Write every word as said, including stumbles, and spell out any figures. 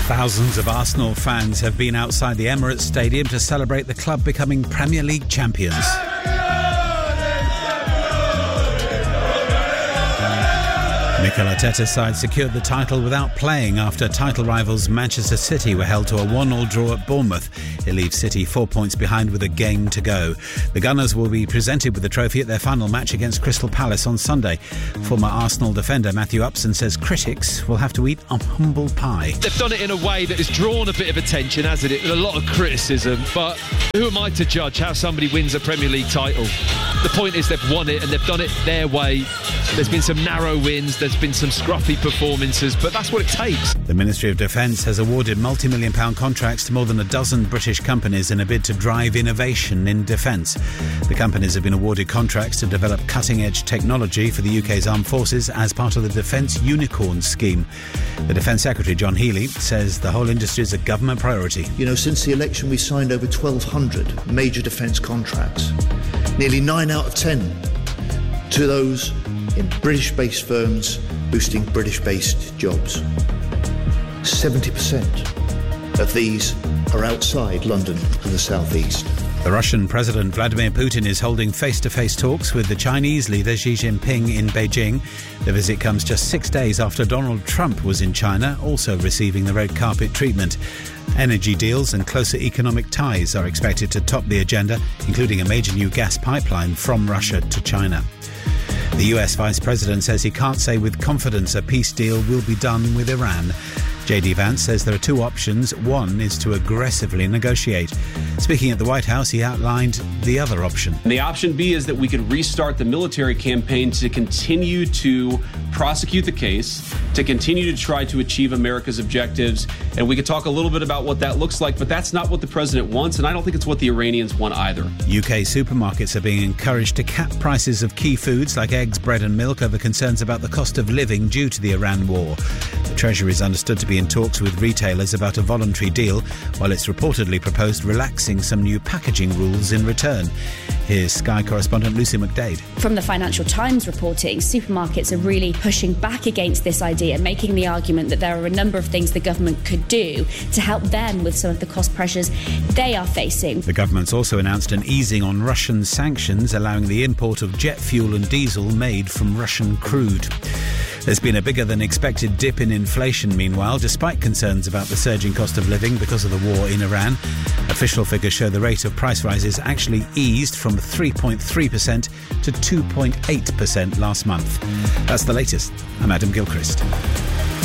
Thousands of Arsenal fans have been outside the Emirates Stadium to celebrate the club becoming Premier League champions. Mikel Arteta's side secured the title without playing after title rivals Manchester City were held to a one all draw at Bournemouth. It leaves City four points behind with a game to go. The Gunners will be presented with the trophy at their final match against Crystal Palace on Sunday. Former Arsenal defender Matthew Upson says critics will have to eat a humble pie. They've done it in a way that has drawn a bit of attention, hasn't it? With a lot of criticism. But who am I to judge how somebody wins a Premier League title? The point is they've won it and they've done it their way. There's been some narrow wins, there's been some scruffy performances, but that's what it takes. The Ministry of Defence has awarded multi-million pound contracts to more than a dozen British companies in a bid to drive innovation in defence. The companies have been awarded contracts to develop cutting-edge technology for the U K's armed forces as part of the Defence Unicorn scheme. The Defence Secretary, John Healey, says the whole industry is a government priority. You know, since the election we signed over twelve hundred major defence contracts. Nearly nine out of ten to those in British-based firms boosting British-based jobs. seventy percent of these are outside London and the South East. The Russian President Vladimir Putin is holding face-to-face talks with the Chinese leader Xi Jinping in Beijing. The visit comes just six days after Donald Trump was in China, also receiving the red carpet treatment. Energy deals and closer economic ties are expected to top the agenda, including a major new gas pipeline from Russia to China. The U S Vice President says he can't say with confidence a peace deal will be done with Iran. J D Vance says there are two options. One is to aggressively negotiate. Speaking at the White House, he outlined the other option. The option B is that we could restart the military campaign to continue to prosecute the case, to continue to try to achieve America's objectives. And we could talk a little bit about what that looks like, but that's not what the president wants, and I don't think it's what the Iranians want either. U K supermarkets are being encouraged to cap prices of key foods like eggs, bread and milk over concerns about the cost of living due to the Iran war. The Treasury is understood to be in talks with retailers about a voluntary deal, while it's reportedly proposed relaxing some new packaging rules in return. Here's Sky correspondent Lucy McDade. From the Financial Times reporting, supermarkets are really pushing back against this idea, making the argument that there are a number of things the government could do to help them with some of the cost pressures they are facing. The government's also announced an easing on Russian sanctions, allowing the import of jet fuel and diesel made from Russian crude. There's been a bigger than expected dip in inflation, meanwhile, despite concerns about the surging cost of living because of the war in Iran. Official figures show the rate of price rises actually eased from three point three percent to two point eight percent last month. That's the latest. I'm Adam Gilchrist.